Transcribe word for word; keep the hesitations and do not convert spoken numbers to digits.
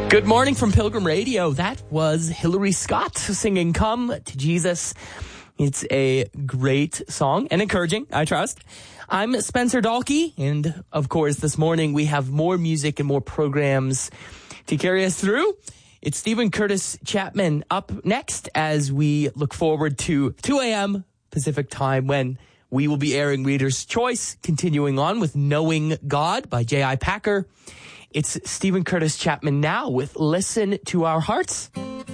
Good morning from Pilgrim Radio. That was Hillary Scott singing Come to Jesus. It's a great song and encouraging, I trust. I'm Spencer Dalkey, and of course this morning we have more music and more programs to carry us through. It's Stephen Curtis Chapman up next as we look forward to two a.m. Pacific time when we will be airing Reader's Choice, continuing on with Knowing God by J I. Packer. It's Stephen Curtis Chapman now with Listen to Our Hearts.